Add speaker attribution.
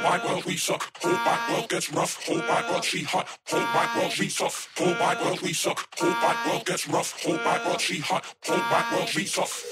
Speaker 1: wide world we suck. Whole wide world gets rough. Whole wide world she hot. Whole wide world we suck. Whole wide world we suck. Whole wide world gets rough. Whole wide world she hot. Whole wide world we suck.